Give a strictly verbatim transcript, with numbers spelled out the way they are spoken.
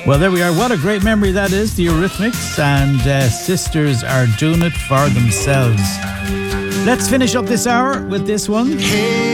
Well, there we are. What a great memory that is, the Eurythmics, and uh, Sisters Are Doing It For Themselves. Let's finish up this hour with this one. Hey.